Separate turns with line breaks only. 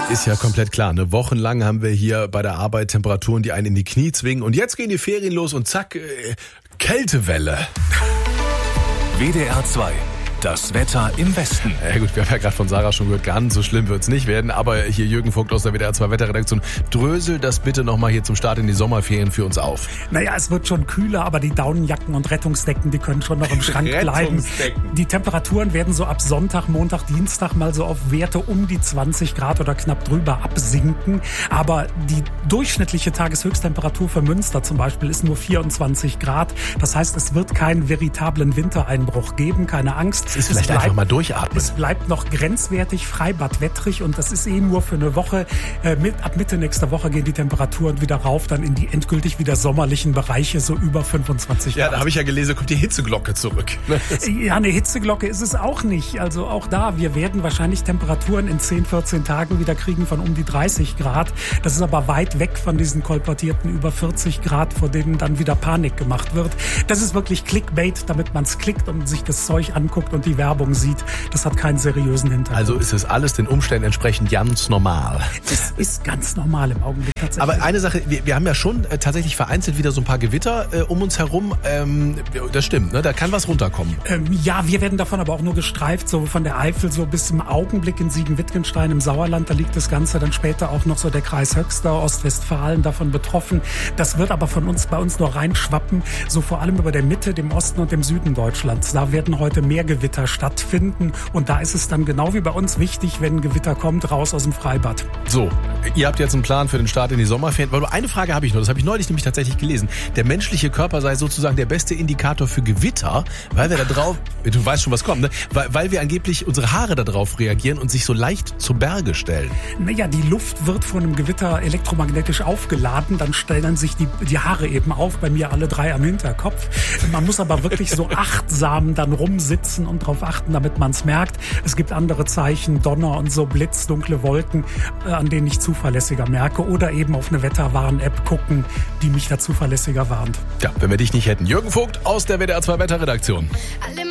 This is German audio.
Ist ja komplett klar, ne? Wochenlang haben wir hier bei der Arbeit Temperaturen, die einen in die Knie zwingen. Und jetzt gehen die Ferien los und zack, Kältewelle.
WDR 2. Das Wetter im Westen.
Ja gut, wir haben ja gerade von Sarah schon gehört, ganz so schlimm wird's nicht werden. Aber hier Jürgen Vogt aus der WDR 2 Wetterredaktion, drösel das bitte nochmal hier zum Start in die Sommerferien für uns auf.
Naja, es wird schon kühler, aber die Daunenjacken und Rettungsdecken, die können schon noch im Schrank bleiben. Die Temperaturen werden so ab Sonntag, Montag, Dienstag mal so auf Werte um die 20 Grad oder knapp drüber absinken. Aber die durchschnittliche Tageshöchsttemperatur für Münster zum Beispiel ist nur 24 Grad. Das heißt, es wird keinen veritablen Wintereinbruch geben, keine Angst.
Es ist vielleicht einfach mal durchatmen.
Es bleibt noch grenzwertig, Freibad wettrig und das ist nur für eine Woche. Ab Mitte nächster Woche gehen die Temperaturen wieder rauf, dann in die endgültig wieder sommerlichen Bereiche, so über 25 Grad.
Ja, da habe ich ja gelesen, kommt die Hitzeglocke zurück.
Ja, eine Hitzeglocke ist es auch nicht. Also auch da, wir werden wahrscheinlich Temperaturen in 10, 14 Tagen wieder kriegen von um die 30 Grad. Das ist aber weit weg von diesen kolportierten über 40 Grad, vor denen dann wieder Panik gemacht wird. Das ist wirklich Clickbait, damit man es klickt und sich das Zeug anguckt und die Werbung sieht. Das hat keinen seriösen Hintergrund.
Also ist es alles den Umständen entsprechend ganz normal.
Es ist ganz normal im Augenblick tatsächlich.
Aber eine Sache, wir haben ja schon tatsächlich vereinzelt wieder so ein paar Gewitter um uns herum. Das stimmt, ne? Da kann was runterkommen.
Ja, wir werden davon aber auch nur gestreift, so von der Eifel so bis zum Augenblick in Siegen-Wittgenstein im Sauerland. Da liegt das Ganze dann später auch noch so der Kreis Höxter, Ostwestfalen davon betroffen. Das wird aber bei uns nur reinschwappen, so vor allem über der Mitte, dem Osten und dem Süden Deutschlands. Da werden heute mehr Gewitter stattfinden und da ist es dann genau wie bei uns wichtig, wenn ein Gewitter kommt, raus aus dem Freibad.
So, ihr habt jetzt einen Plan für den Start in die Sommerferien. Weil eine Frage habe ich noch, das habe ich neulich nämlich tatsächlich gelesen. Der menschliche Körper sei sozusagen der beste Indikator für Gewitter, weil wir da drauf, du weißt schon, was kommt, ne? Weil wir angeblich unsere Haare da drauf reagieren und sich so leicht zu Berge stellen.
Naja, die Luft wird von einem Gewitter elektromagnetisch aufgeladen, dann stellen sich die Haare eben auf, bei mir alle 3 am Hinterkopf. Man muss aber wirklich so achtsam dann rumsitzen und drauf achten, damit man es merkt. Es gibt andere Zeichen, Donner und so, Blitz, dunkle Wolken, an denen ich zuverlässiger merke. Oder eben auf eine Wetterwarn-App gucken, die mich da zuverlässiger warnt.
Ja, wenn wir dich nicht hätten. Jürgen Vogt aus der WDR 2 Wetterredaktion.